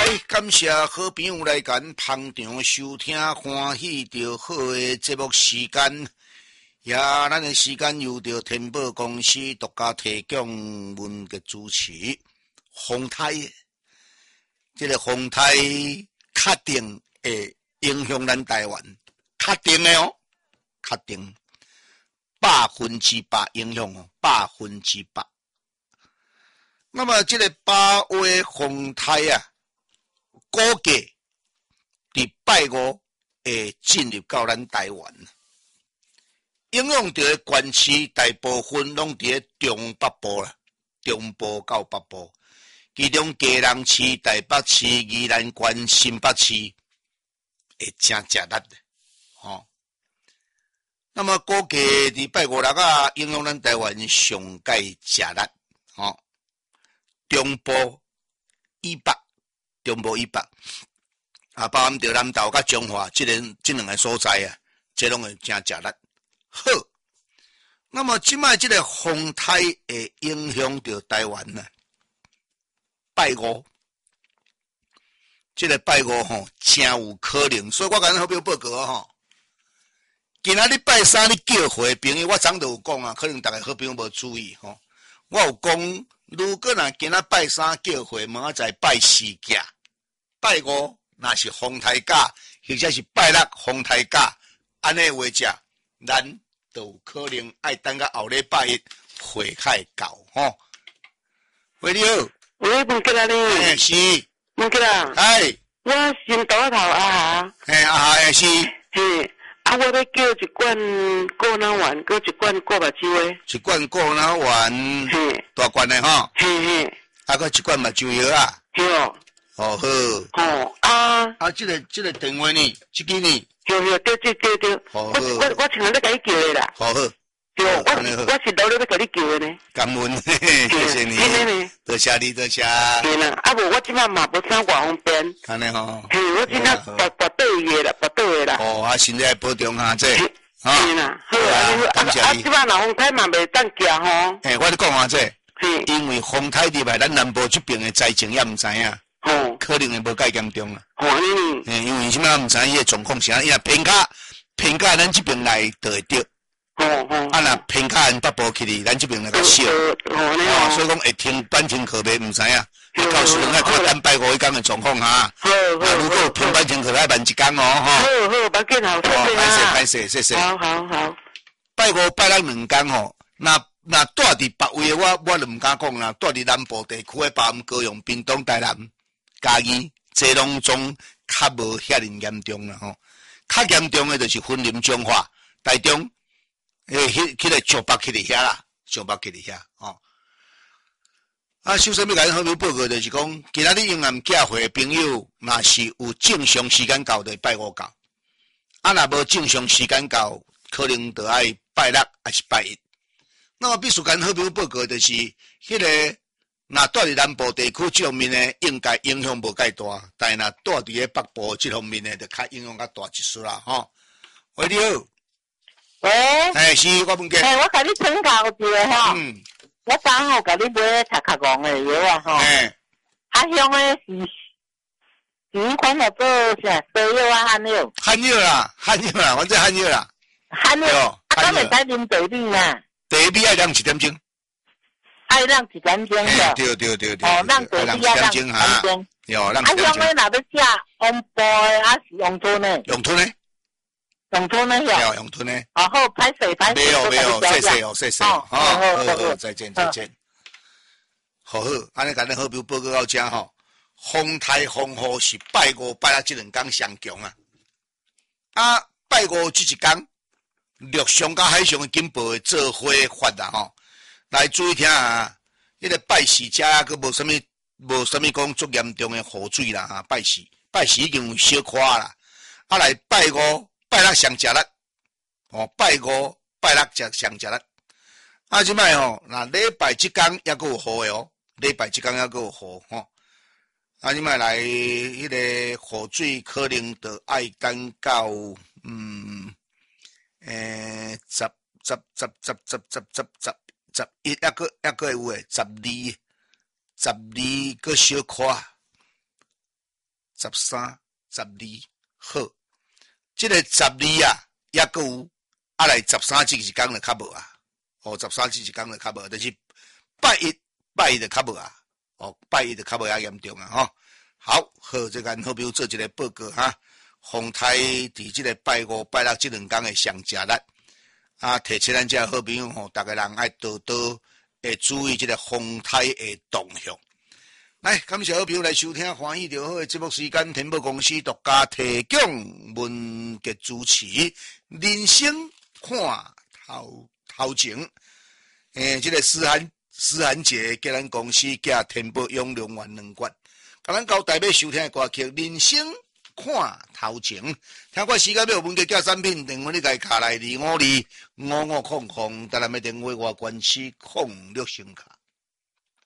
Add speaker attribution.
Speaker 1: 来，感谢好朋友来咱捧场收听，欢喜着好的节目时间。也咱的时间由着天宝公司独家提供，阮嘅主持风台。这个风台确定会影响咱台湾，确定的哦，确定100%影响哦，100%。那么这个8月风台啊，估计伫拜五会进入到咱台湾，影响到的县市大部分拢伫咧中北部啦，中部到北部，其中基隆市、台北市、宜兰县、新北市会真吃力的，吼。那么估计伫拜五日啊，影响咱台湾上界吃力，吼。中部以北，中部以北，啊，包含着南投甲彰化这两个所在啊，这拢会真吃力。好，那么即摆这个风台会影响到台湾呢？拜五，这个拜五吼，真有可能，所以我甲恁好朋友报告吼。今仔日拜三你叫回朋友，我昨就有讲啊，可能大家好朋友无注意吼，我有讲。如果若今仔拜三叫回，明仔载拜四假，拜五若是风台假，或者是拜六风台假，安尼话者，咱就有可能爱等到后礼拜一会开到吼。喂，你好，
Speaker 2: 喂，问吉啦你？
Speaker 1: 是，
Speaker 2: 问吉啦？
Speaker 1: 哎，
Speaker 2: 我先倒头啊
Speaker 1: 哈，啊是，
Speaker 2: 嘿，啊，我要叫一罐过脑丸，搁一罐过目睭的，
Speaker 1: 一罐过脑丸，
Speaker 2: 嘿，
Speaker 1: 大罐的吼，
Speaker 2: 嘿嘿，
Speaker 1: 啊，搁一罐目睭药啊，
Speaker 2: 对哦，
Speaker 1: 哦好，
Speaker 2: 哦啊，
Speaker 1: 啊，这个电话呢，这个呢，
Speaker 2: 对，对，
Speaker 1: 好好，
Speaker 2: 我像咧甲你叫的啦，
Speaker 1: 好好。
Speaker 2: 对，我是老咧要甲你叫的呢。
Speaker 1: 感恩，谢谢你，多谢你，多谢。
Speaker 2: 对啦，啊无我即摆嘛无啥外方便。
Speaker 1: 安尼吼。
Speaker 2: 嘿，我即摆跋倒去啦，跋倒去啦。
Speaker 1: 哦，啊，身体要保重哈，这。
Speaker 2: 对啦，好啊，即摆若风台嘛袂当行吼。
Speaker 1: 嘿，我咧讲啊，这。因为风台入来，咱南部这边的灾情也毋知影。哦。可能会无介严重啊。
Speaker 2: 哦，
Speaker 1: 因为什么毋知伊个状况是安，因为偏较咱这边来就会着。啊，若偏较按北部去咱这边来较少，所以讲会停班停课袂毋知影，会到时阵爱看咱拜五迄天的状况哈。如果有停班停课，爱慢一天哦，吼。
Speaker 2: 好，别紧好，
Speaker 1: 歹势，谢谢。
Speaker 2: 好。
Speaker 1: 拜五拜六2天吼，那住伫北位我就毋敢讲啦，住伫南部地区的包含高雄、屏东、台南、嘉义，这拢总较无遐尼严重啦吼。较严重的就是云林彰化、台中。迄个上北去伫遐啦，上北去伫遐吼。啊，首先要甲恁好朋友报告就是讲，今仔日永安寄回朋友，若是有正常时间到，就拜五到；啊，若无正常时间到，可能就爱拜六还是拜一。那么必须甲恁好朋友报告就是，迄个若住伫南部地区这方面呢，应该影响无介大，但若住伫咧北部这方面呢，就较影响较大一丝啦吼。喂，你好。
Speaker 2: 喂，
Speaker 1: 哎，是我问过。
Speaker 2: 我甲你请教一个吼，我刚好甲你买头壳戆的药啊吼，啊香的是钱款来做啥？西药啊，汉药？汉药啦，
Speaker 1: 反正汉药啦。
Speaker 2: 汉药，啊，咱袂使啉茶米啊。
Speaker 1: 茶米爱啉1点钟。
Speaker 2: 爱让1点钟的。
Speaker 1: 对。
Speaker 2: 哦，让茶米要让1点钟。
Speaker 1: 有让1点钟。
Speaker 2: 啊，香的若要食红布的，还是用吞的？
Speaker 1: 用吞的。
Speaker 2: 用吞的
Speaker 1: 有用吞的。
Speaker 2: 好，歹势。
Speaker 1: 没有，谢谢。好，再见。好，安尼甲恁好朋友报告到这吼。风台风雨是拜五拜六这2天上强啊。啊，拜五这1天，陆上甲海上的警报会做伙发啦吼。来注意听啊，迄个拜四遮佫无啥物讲足严重的雨水啦哈。拜四已经有小可啦。啊，来拜五。拜六上食力，拜五、拜六上食力。啊，即摆吼，那礼拜这天还佫有雨的哦，礼拜这天还佫有雨吼。啊，即摆来迄个雨水可能就爱等到11还佫有诶，12个小可。 13、12好，这个12啊，也搁有来13这是讲了较无啊，13这是讲了较无，就是拜一就较无啊，拜一就较无遐严重啊，好，这个好比如做一个报告哈，丰台伫这个拜五、拜六这2天的上架日，提醒咱这好朋友大家人爱多多会注意这个丰台的动向。来，感谢好朋友来收听欢喜就好的节目时间，天宝公司独家提供文杰主持，人生看头前，这个思涵节给咱公司寄天宝永隆园2罐。甲咱交代要收听的歌曲，人生看头前，听过时间要有文具寄产品，电话你家卡来2525500，台南的电话外关系06声卡。